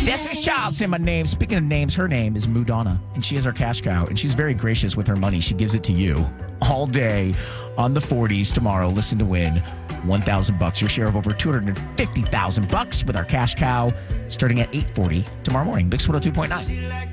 Destiny's Child, say my name. Speaking of names, her name is Madonna, and she is our cash cow, and she's very gracious with her money. She gives it to you all day on the 40s tomorrow. Listen to win $1,000, your share of over $250,000 with our cash cow, starting at 8:40 tomorrow morning. Big 102.9.